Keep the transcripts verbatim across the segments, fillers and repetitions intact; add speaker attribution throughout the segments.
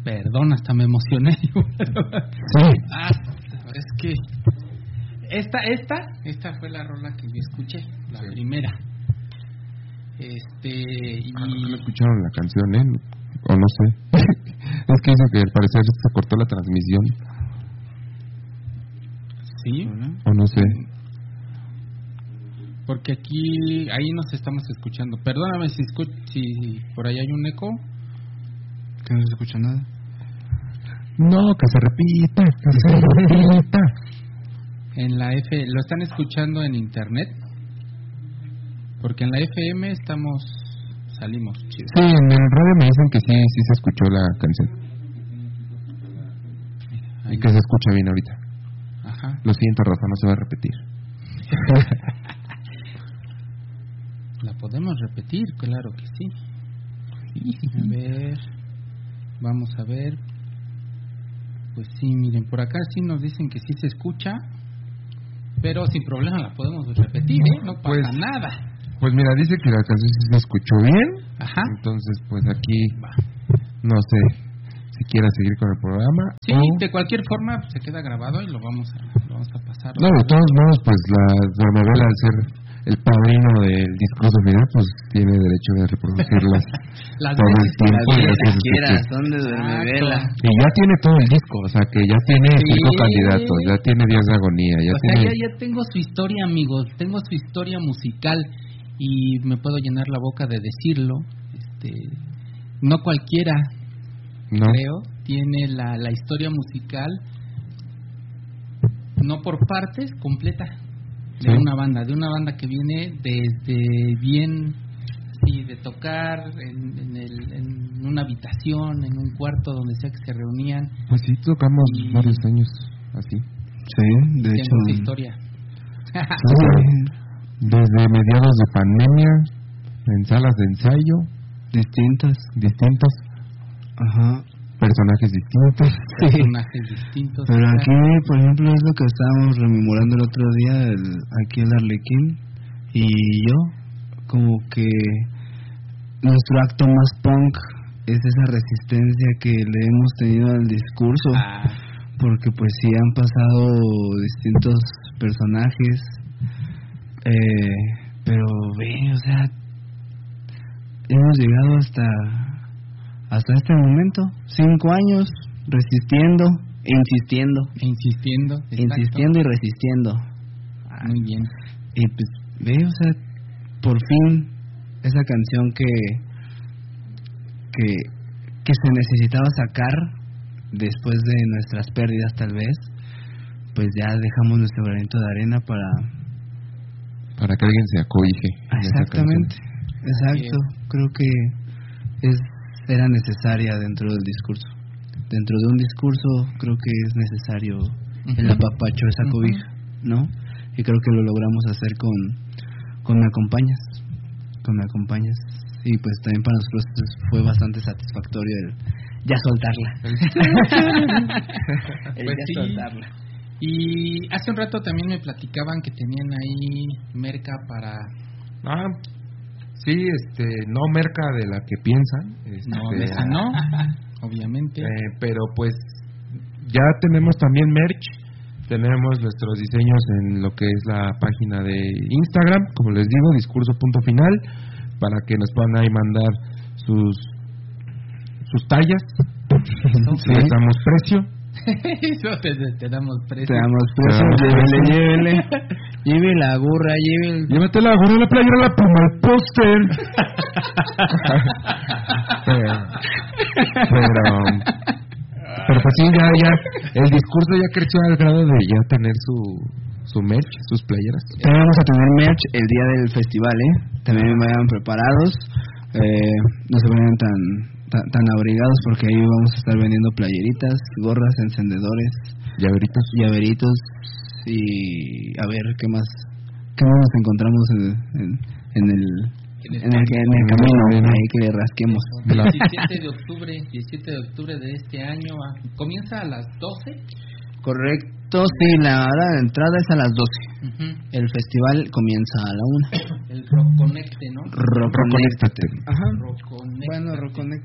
Speaker 1: Perdón, hasta me emocioné.
Speaker 2: Sí.
Speaker 1: Ah, es que esta, esta, esta fue la rola que yo escuché, la sí. primera. Este y
Speaker 2: ah, no escucharon la canción, ¿eh? O no sé. Es que dice que al parecer se cortó la transmisión.
Speaker 1: Sí.
Speaker 2: O no sé.
Speaker 1: Porque aquí, ahí nos estamos escuchando. Perdóname si, escu si por ahí hay un eco.
Speaker 3: Que no se escucha nada.
Speaker 2: No, que se repita, que se repita.
Speaker 1: En la F, ¿lo están escuchando en internet? Porque en la F M estamos, salimos chido.
Speaker 2: Sí, en el radio me dicen que sí, sí se escuchó la canción. Ahí. Y que se escucha bien ahorita.
Speaker 1: Ajá.
Speaker 2: Lo siento, Rafa, no se va a repetir.
Speaker 1: La podemos repetir, claro que sí. A ver, vamos a ver. Pues sí, miren, por acá sí nos dicen que sí se escucha, pero sin problema la podemos repetir, ¿eh? No pasa
Speaker 2: pues,
Speaker 1: nada.
Speaker 2: Pues mira, dice que la canción sí se escuchó bien.
Speaker 1: Ajá.
Speaker 2: Entonces, pues aquí, Va. no sé si quiera seguir con el programa.
Speaker 1: Sí,
Speaker 2: o...
Speaker 1: de cualquier forma se queda grabado y lo vamos a, lo vamos a pasar.
Speaker 2: No, de todos modos, pues la Duermevela, al ser el padrino del discurso final, pues tiene derecho de reproducirlas
Speaker 1: las
Speaker 2: todo el tiempo.
Speaker 3: Las que quiera, son de Duermevela.
Speaker 2: Y ya tiene todo el disco, o sea que ya tiene sí. cinco candidatos, ya tiene Días de Agonía. Ya
Speaker 1: o
Speaker 2: tiene...
Speaker 1: sea, ya, ya tengo su historia, amigos, tengo su historia musical y me puedo llenar la boca de decirlo. Este, no cualquiera, no. creo, tiene la, la historia musical, no por partes, completa. De ¿Sí? una banda, de una banda que viene desde bien, sí, de tocar en, en, el, en una habitación, en un cuarto, donde sea que se reunían.
Speaker 2: Pues sí, tocamos y... varios años así.
Speaker 3: Sí, de hecho.
Speaker 1: Esa historia.
Speaker 2: Sí, desde mediados de pandemia, en salas de ensayo.
Speaker 3: Distintas.
Speaker 2: Distintas.
Speaker 3: Ajá.
Speaker 2: Personajes distintos.
Speaker 1: Sí. Personajes distintos.
Speaker 3: Pero aquí, por ejemplo, es lo que estábamos rememorando el otro día, el, aquí el Arlequín y yo, como que nuestro acto más punk es esa resistencia que le hemos tenido al discurso,
Speaker 1: ah.
Speaker 3: porque pues sí han pasado distintos personajes, eh, pero ve, o sea, hemos llegado hasta... hasta este momento, cinco años resistiendo e insistiendo,
Speaker 1: e insistiendo,
Speaker 3: insistiendo y resistiendo.
Speaker 1: Ah, muy bien.
Speaker 3: Y pues, ve, o sea, por fin esa canción que que que se necesitaba sacar después de nuestras pérdidas, tal vez, pues ya dejamos nuestro granito de arena para
Speaker 2: para que alguien se acobije.
Speaker 3: Exactamente, exacto. Creo que es era necesaria dentro del discurso. Dentro de un discurso creo que es necesario uh-huh. el apapacho, esa cobija, uh-huh. ¿no? Y creo que lo logramos hacer con con Me Acompañas, con Me Acompañas. Y pues también para nosotros fue bastante satisfactorio el ya soltarla. el
Speaker 1: pues
Speaker 3: ya
Speaker 1: sí.
Speaker 3: soltarla.
Speaker 1: Y hace un rato también me platicaban que tenían ahí merca para...
Speaker 2: Ah, sí, este, no merca de la que piensan. Este,
Speaker 1: no, de esa no, obviamente.
Speaker 2: Eh, pero pues ya tenemos también merch. Tenemos nuestros diseños en lo que es la página de Instagram, como les digo, discurso punto final, para que nos puedan ahí mandar sus sus tallas. Sí. Les damos precio.
Speaker 1: Eso te, te damos precio.
Speaker 3: Te damos precio. Llévele, llévele. Lleve la gorra, lleve.
Speaker 2: Llévate la gorra, la playera, la pluma, el póster. pero, pero, pero pues sí, ya, ya, el discurso ya creció al grado de ya tener su su merch, sus playeras.
Speaker 3: También vamos a tener merch el día del festival, ¿eh? También vayan preparados, eh, no se vayan tan, tan tan abrigados, porque ahí vamos a estar vendiendo playeritas, gorras, encendedores,
Speaker 2: llaveritos,
Speaker 3: llaveritos y a ver qué más, qué más nos encontramos en, en, en el en el, en el, en el camino, en ahí que le rasquemos.
Speaker 1: diecisiete de octubre, diecisiete de octubre de este año, comienza a las doce.
Speaker 3: Correcto, sí, la hora de entrada es a las doce. Uh-huh. El festival comienza a la una.
Speaker 1: El Rock Conecte, ¿no?
Speaker 3: Rock Conecte.
Speaker 2: Conecte.
Speaker 3: Ajá.
Speaker 1: Rock Conecte.
Speaker 3: Bueno, Rock Conecte.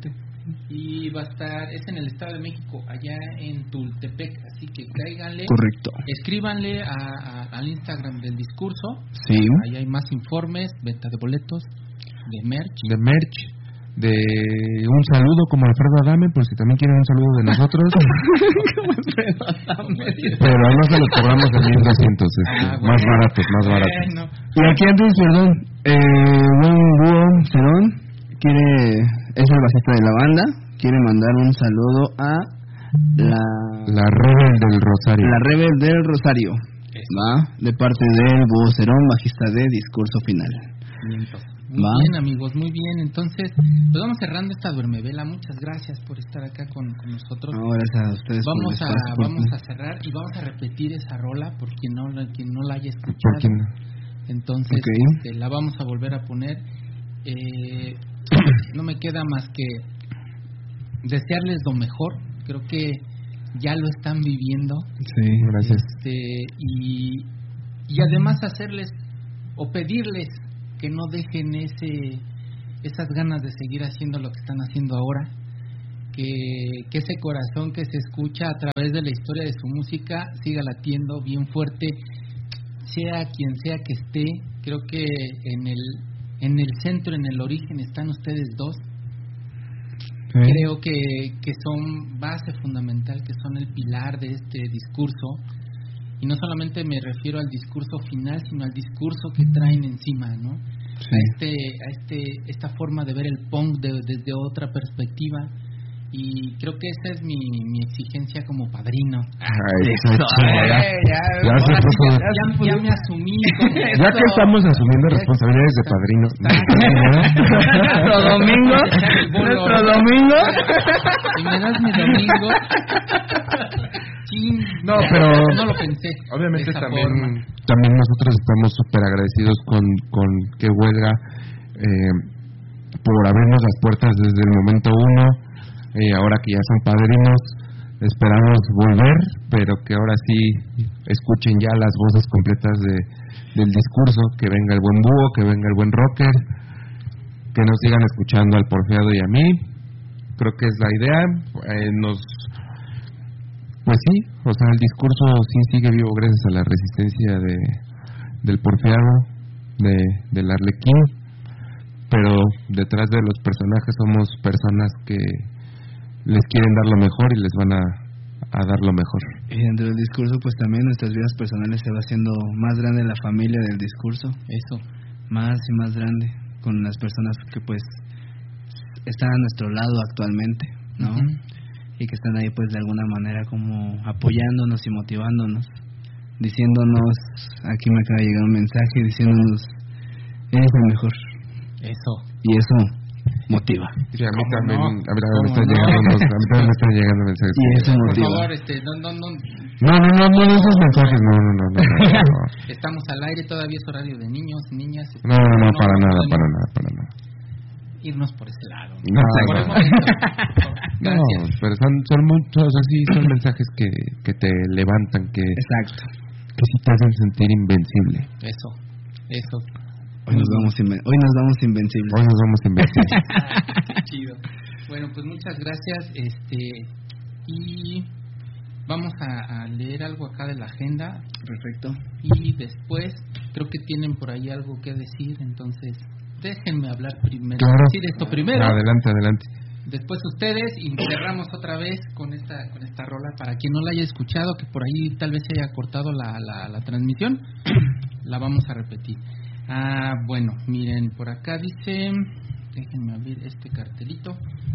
Speaker 1: Y va a estar, es en el Estado de México, allá en Tultepec, así que cáiganle.
Speaker 3: Correcto.
Speaker 1: Escríbanle a, a, al Instagram del discurso.
Speaker 3: Sí.
Speaker 1: Ahí hay más informes, venta de boletos, de merch.
Speaker 2: De merch, de un saludo como Alfredo Adame, por si también quieren un saludo de nosotros.
Speaker 3: Como Alfredo Adame.
Speaker 2: Pero no se los cobramos a mil doscientos, este,
Speaker 1: Ah, bueno.
Speaker 2: más baratos, más baratos.
Speaker 1: Bueno.
Speaker 3: Y aquí antes, perdón, eh, buen búho Cerón quiere, es el bajista de la banda, quiere mandar un saludo a la
Speaker 2: La Rebel del Rosario.
Speaker 3: la Rebel del Rosario, ¿va? De parte del búho Cerón, bajista de Discurso Final.
Speaker 1: Muy
Speaker 3: ¿Va?
Speaker 1: bien, amigos, muy bien. Entonces, pues vamos cerrando esta duermevela. Muchas gracias por estar acá con, con nosotros.
Speaker 3: No, gracias a ustedes por
Speaker 1: Vamos
Speaker 3: el
Speaker 1: a
Speaker 3: espacio, por-
Speaker 1: vamos a cerrar y vamos a repetir esa rola por quien no, la- quien no la haya
Speaker 2: ¿Por
Speaker 1: escuchado.
Speaker 2: qué no?
Speaker 1: Entonces,
Speaker 3: Ok.
Speaker 1: este, la vamos a volver a poner. Eh, no me queda más que desearles lo mejor. Creo que ya lo están viviendo.
Speaker 3: Sí,
Speaker 2: Gracias.
Speaker 1: Este, y, y además hacerles o pedirles que no dejen ese esas ganas de seguir haciendo lo que están haciendo ahora, que, que ese corazón que se escucha a través de la historia de su música siga latiendo bien fuerte, sea quien sea que esté. Creo que en el en el centro, en el origen están ustedes dos.
Speaker 3: Sí.
Speaker 1: Creo que, que son base fundamental, que son el pilar de este discurso. Y no solamente me refiero al discurso final, sino al discurso que traen encima, ¿no?
Speaker 3: Sí.
Speaker 1: A este, a este, esta forma de ver el punk de- desde otra perspectiva. Y creo que esa es mi, mi exigencia como padrino.
Speaker 2: Ay,
Speaker 3: Eso,
Speaker 2: qué chido, ya.
Speaker 3: eh, ya,
Speaker 2: Ya se
Speaker 3: ahora sí
Speaker 2: puso-
Speaker 3: ya-
Speaker 1: Ya, ya me asumí. como-
Speaker 2: Ya que estamos asumiendo responsabilidades de padrino.
Speaker 3: Nuestro domingo, nuestro domingo.
Speaker 1: Si me das mi domingo. Chin,
Speaker 2: No,
Speaker 1: ya,
Speaker 2: pero
Speaker 1: no lo pensé.
Speaker 2: Obviamente
Speaker 1: de esa
Speaker 2: también,
Speaker 1: forma.
Speaker 2: también nosotros estamos súper agradecidos con, con que Huelga eh, por abrirnos las puertas desde el momento uno. Eh, ahora que ya son padrinos, esperamos volver, pero que ahora sí escuchen ya las voces completas de, del discurso, que venga el buen búho, que venga el buen rocker, que nos sigan escuchando al Porfiado y a mí. Creo que es la idea. Eh, nos Pues sí, o sea, el discurso sí sigue vivo gracias a la resistencia de del Porfiado, de del Arlequín, pero detrás de los personajes somos personas que les quieren dar lo mejor y les van a, a dar lo mejor.
Speaker 3: Y dentro del discurso, pues también nuestras vidas personales se va haciendo más grande la familia del discurso,
Speaker 1: Eso.
Speaker 3: más y más grande, con las personas que pues están a nuestro lado actualmente, ¿no?
Speaker 1: Ujú.
Speaker 3: Y que están ahí pues de alguna manera como apoyándonos y motivándonos, diciéndonos, aquí me acaba de llegar un mensaje diciéndonos, eres el mejor,
Speaker 1: Eso.
Speaker 3: y eso motiva.
Speaker 2: Sí, a mí
Speaker 1: ¿Cómo
Speaker 2: también,
Speaker 1: no?
Speaker 2: a mí también me
Speaker 1: ¿Cómo
Speaker 2: están
Speaker 1: no?
Speaker 2: llegando unos- a mí también me están llegando mensajes.
Speaker 3: Y eso
Speaker 1: Por
Speaker 3: motiva.
Speaker 1: favor, este, no, no, no,
Speaker 2: No, no, no, no, no esos mensajes, no, no, no, no, no, no.
Speaker 1: estamos al aire, todavía es horario de niños, niñas. este,
Speaker 2: No, no, no, para nada,
Speaker 1: podemos
Speaker 2: para nada, para nada.
Speaker 1: irnos por ese lado.
Speaker 2: No,
Speaker 1: por
Speaker 2: no.
Speaker 1: el momento.
Speaker 2: No,
Speaker 1: Gracias.
Speaker 2: pero son, son muchos, o sea, sí, son mensajes que, que te levantan, que,
Speaker 3: Exacto.
Speaker 2: que sí te hacen sentir invencible.
Speaker 1: Eso, eso.
Speaker 3: Hoy nos vamos inven- hoy nos vamos invencibles.
Speaker 2: Hoy nos vamos invencibles.
Speaker 1: Qué chido. Bueno, pues muchas gracias. Este y vamos a, a leer algo acá de la agenda.
Speaker 3: Perfecto.
Speaker 1: Y después creo que tienen por ahí algo que decir, entonces déjenme hablar primero.
Speaker 2: Claro.
Speaker 1: Decir esto primero.
Speaker 2: Adelante, adelante.
Speaker 1: Después ustedes y cerramos otra vez con esta con esta rola para quien no la haya escuchado, que por ahí tal vez se haya cortado la, la, la transmisión, la vamos a repetir. Ah, bueno, miren, por acá dice, déjenme abrir este cartelito.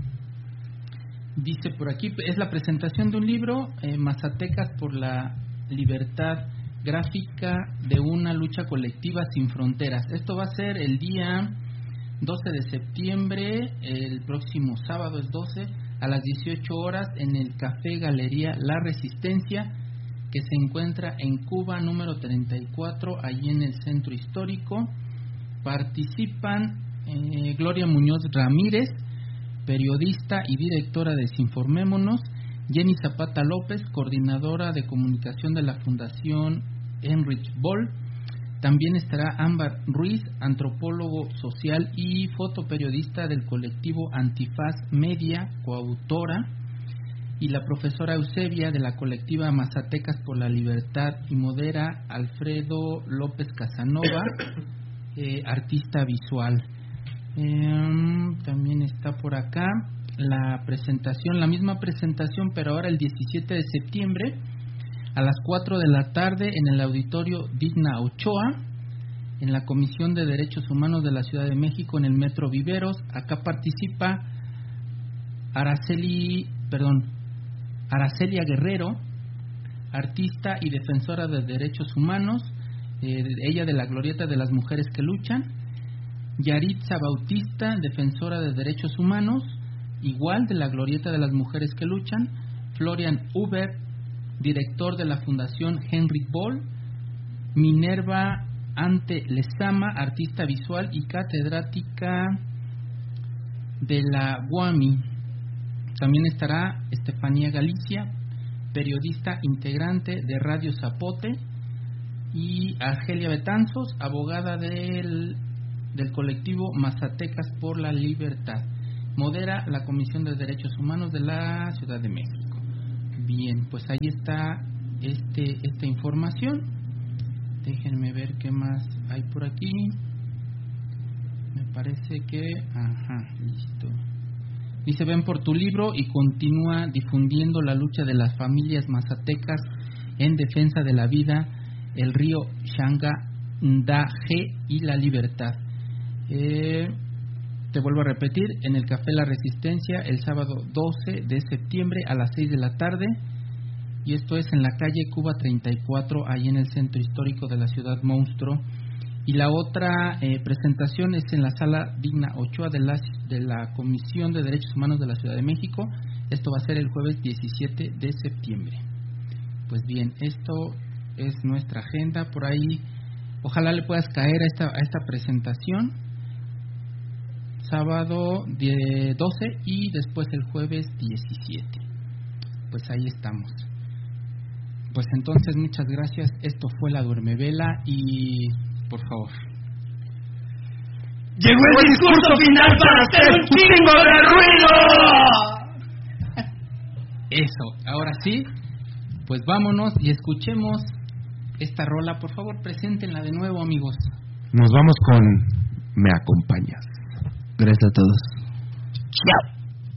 Speaker 1: Dice por aquí, es la presentación de un libro, eh, Mazatecas por la libertad gráfica de una lucha colectiva sin fronteras. Esto va a ser el día doce de septiembre, el próximo sábado es doce, a las dieciocho horas en el Café Galería La Resistencia, que se encuentra en Cuba número treinta y cuatro, allí en el centro histórico. Participan eh, Gloria Muñoz Ramírez, periodista y directora de Desinformémonos, Jenny Zapata López, coordinadora de comunicación de la Fundación Heinrich Böll, También estará Ámbar Ruiz, antropólogo social y fotoperiodista del colectivo Antifaz Media, coautora, y la profesora Eusebia de la colectiva Mazatecas por la Libertad, y modera Alfredo López Casanova, eh, artista visual. Eh, también está por acá la presentación, la misma presentación, pero ahora el diecisiete de septiembre a las cuatro de la tarde en el auditorio Digna Ochoa, en la Comisión de Derechos Humanos de la Ciudad de México, en el Metro Viveros. Acá participa Araceli, perdón, Aracelia Guerrero, artista y defensora de derechos humanos, eh, ella de la Glorieta de las Mujeres que Luchan. Yaritza Bautista, defensora de derechos humanos, igual de la Glorieta de las Mujeres que Luchan. Florian Huber, director de la Fundación Henry Boll. Minerva Ante Lezama, artista visual y catedrática de la U A M I. También estará Estefanía Galicia, periodista integrante de Radio Zapote, y Argelia Betanzos, abogada del, del colectivo Mazatecas por la Libertad. Modera la Comisión de Derechos Humanos de la Ciudad de México. Bien, pues ahí está este esta información. Déjenme ver qué más hay por aquí. Me parece que... Ajá, listo. Dice: ven por tu libro y continúa difundiendo la lucha de las familias mazatecas en defensa de la vida, el río Shangandaje y la libertad. Eh, te vuelvo a repetir, en el Café La Resistencia el sábado doce de septiembre a las seis de la tarde, y esto es en la calle Cuba treinta y cuatro, ahí en el centro histórico de la ciudad monstruo. Y la otra eh, presentación es en la Sala Digna Ochoa de la, de la Comisión de Derechos Humanos de la Ciudad de México. Esto va a ser el jueves diecisiete de septiembre. Pues bien, esto es nuestra agenda. Por ahí, ojalá le puedas caer a esta, a esta presentación. Sábado doce y después el jueves diecisiete. Pues ahí estamos. Pues entonces, muchas gracias. Esto fue La Duermevela y... por favor.
Speaker 4: Llegó el discurso final para hacer un chingo de ruido.
Speaker 1: Eso, ahora sí, pues vámonos y escuchemos esta rola. Por favor, preséntenla de nuevo, amigos.
Speaker 2: Nos vamos con Me Acompañas.
Speaker 3: Gracias a todos.
Speaker 4: Chao.